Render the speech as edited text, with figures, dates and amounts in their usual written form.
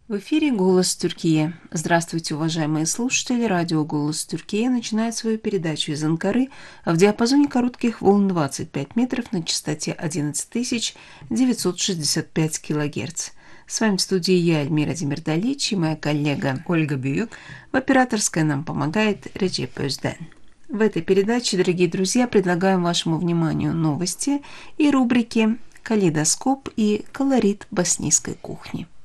В эфире «Голос Тюркии». Здравствуйте, уважаемые слушатели. Радио «Голос Тюркии» начинает свою передачу из Анкары в диапазоне коротких волн 25 метров на частоте 11 965 килогерц. С вами в студии я, Эльмира Демирдалич, и моя коллега Ольга Бююк. В операторской нам помогает Реджеп Özden. В этой передаче, дорогие друзья, предлагаем вашему вниманию новости и рубрики «Калейдоскоп» и «Колорит боснийской кухни».